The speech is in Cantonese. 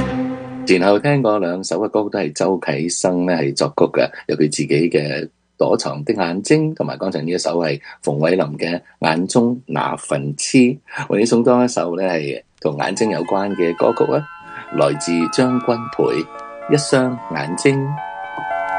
前後聽過兩首嘅歌都係周啟生咧係作曲嘅，有佢自己嘅躲藏的眼睛，同埋剛才呢一首係馮偉林嘅眼中那份痴。為你送多一首咧係同眼睛有關嘅歌曲啊，來自張君培，一雙眼睛